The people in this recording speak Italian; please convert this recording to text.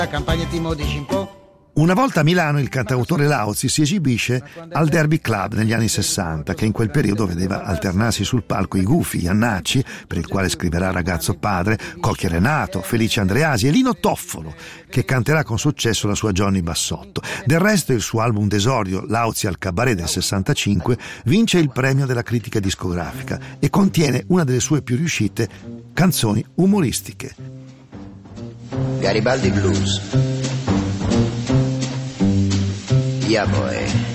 La campagna Timo dici un po'? Una volta a Milano il cantautore Lauzi si esibisce al Derby Club negli anni 60, che in quel periodo vedeva alternarsi sul palco i Gufi, Jannacci, per il quale scriverà Ragazzo Padre, Cocchi Renato, Felice Andreasi e Lino Toffolo, che canterà con successo la sua Johnny Bassotto. Del resto il suo album d'esordio, Lauzi al Cabaret del 65, vince il premio della critica discografica e contiene una delle sue più riuscite canzoni umoristiche. Garibaldi Blues. Ja, boy.